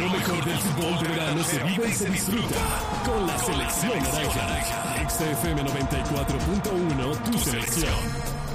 Lo mejor del fútbol de verano se vive y se disfruta con la selección naranja. XFM 94.1, tu selección.